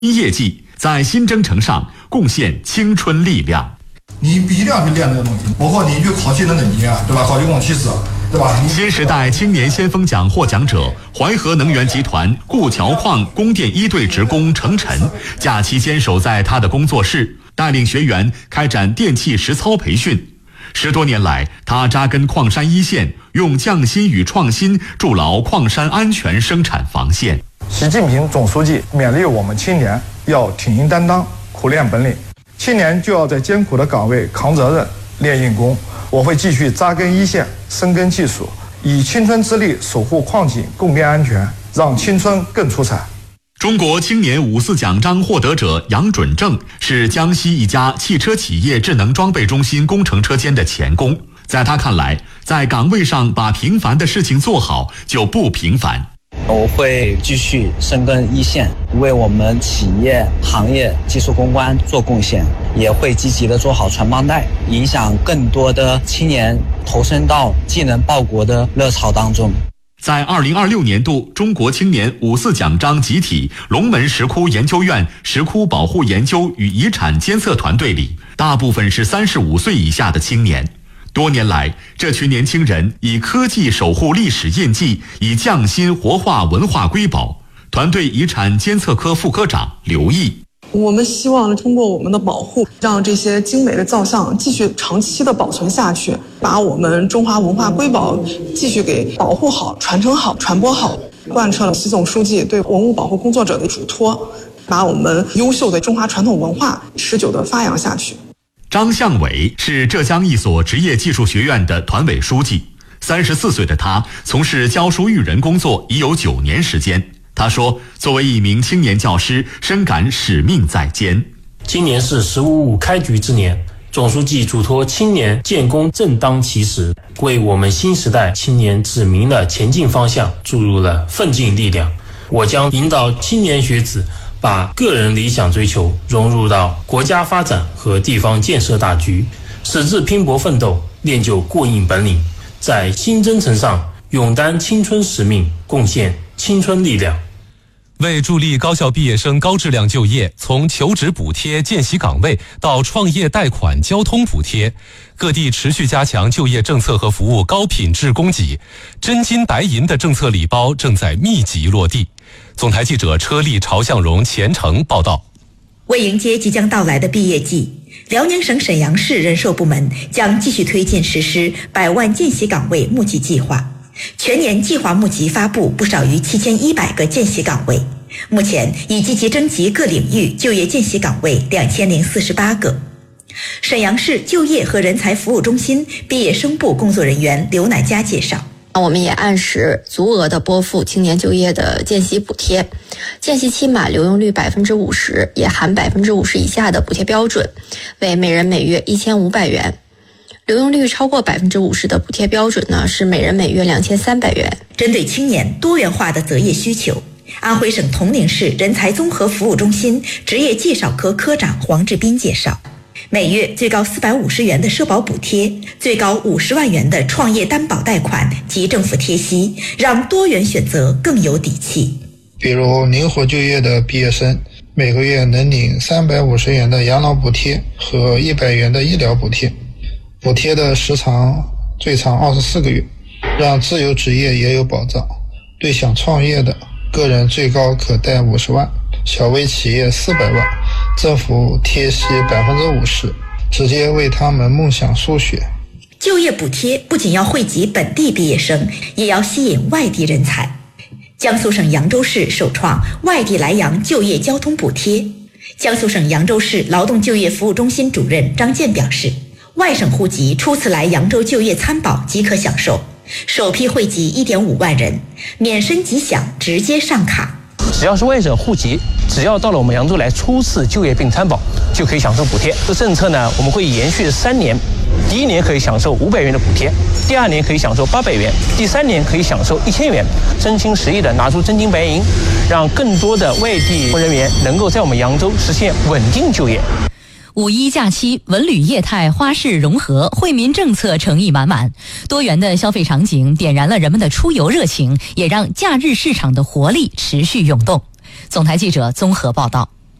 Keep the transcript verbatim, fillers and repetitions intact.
业绩在新征程上贡献青春力量。 你必须要去练这个东西，包括你去考级的能力，对吧？考级公器师，对吧？ 新时代青年先锋奖获奖者淮河能源集团固桥矿供电一队职工程晨，假期坚守在他的工作室，带领学员开展电气实操培训。十多年来，他扎根矿山一线，用匠心与创新筑牢矿山安全生产防线。 习近平总书记勉励我们青年要挺膺担当，苦练本领。青年就要在艰苦的岗位扛责任、练硬功。我会继续扎根一线，深耕技术，以青春之力守护矿井供电安全，让青春更出彩。 中国青年五四奖章获得者杨准正是江西一家汽车企业智能装备中心工程车间的钳工。在他看来，在岗位上把平凡的事情做好就不平凡。 我会继续深耕一线，为我们企业行业技术攻关做贡献，也会积极的做好传帮带，影响更多的青年投身到技能报国的热潮当中。 在二零二六年度中国青年五四奖章集体龙门石窟研究院石窟保护研究与遗产监测团队里，大部分是三十五岁以下的青年。多年来，这群年轻人以科技守护历史印记，以匠心活化文化瑰宝。团队遗产监测科副科长刘毅， 我们希望通过我们的保护，让这些精美的造像继续长期的保存下去，把我们中华文化瑰宝继续给保护好、传承好、传播好，贯彻了习总书记对文物保护工作者的嘱托，把我们优秀的中华传统文化持久的发扬下去。 张向伟是浙江一所职业技术学院的团委书记，三十四岁的他从事教书育人工作已有九年时间。他说，作为一名青年教师，深感使命在肩。 今年是十五五开局之年，总书记嘱托青年建功正当其时，为我们新时代青年指明了前进方向，注入了奋进力量。我将引导青年学子把个人理想追求融入到国家发展和地方建设大局，矢志拼搏奋斗，练就过硬本领，在新征程上勇担青春使命，贡献青春力量。 为助力高校毕业生高质量就业，从求职补贴、见习岗位到创业贷款、交通补贴，各地持续加强就业政策和服务高品质供给，真金白银的政策礼包正在密集落地。总台记者车丽、朝向荣、前程报道。 为迎接即将到来的毕业季，辽宁省沈阳市人社部门将继续推进实施百万见习岗位募集计划。全年计划募集发布不少于七千一百个见习岗位，目前已积极征集各领域就业见习岗位两千零四十八个。沈阳市就业和人才服务中心毕业生部工作人员刘乃佳介绍， 我们也按时足额的拨付青年就业的见习补贴，见习期满留用率百分之五十，也含百分之五十以下的补贴标准，为每人每月一千五百元。留用率超过百分之五十的补贴标准呢，是每人每月两千三百元。 针对青年多元化的择业需求，安徽省铜陵市人才综合服务中心职业介绍科科长黄志斌介绍，每月最高四百五十元的社保补贴，最高五十万元的创业担保贷款及政府贴息，让多元选择更有底气。 比如灵活就业的毕业生，每个月能领三百五十元的养老补贴和一百元的医疗补贴，补贴的时长最长二十四个月，让自由职业也有保障。对想创业的个人最高可贷五十万，小微企业四百万，政府贴息百分之五十，直接为他们梦想输血。 就业补贴不仅要惠及本地毕业生，也要吸引外地人才。江苏省扬州市首创外地来扬就业交通补贴。江苏省扬州市劳动就业服务中心主任张健表示，外省户籍初次来扬州就业参保即可享受，首批惠及 一点五万人，免申即享，直接上卡。 只要是外省户籍，只要到了我们扬州来初次就业并参保，就可以享受补贴。这政策呢，我们会延续三年，第一年可以享受五百元的补贴，第二年可以享受八百元，第三年可以享受一千元，真情实意的拿出真金白银，让更多的外地人员能够在我们扬州实现稳定就业。 五一假期，文旅业态花市融合，惠民政策诚意满满，多元的消费场景点燃了人们的出游热情，也让假日市场的活力持续涌动。总台记者综合报道。